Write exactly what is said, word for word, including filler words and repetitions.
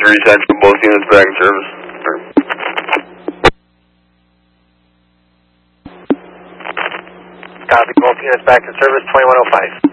three Central, both units back in service. Copy, both units back in service, twenty-one oh five.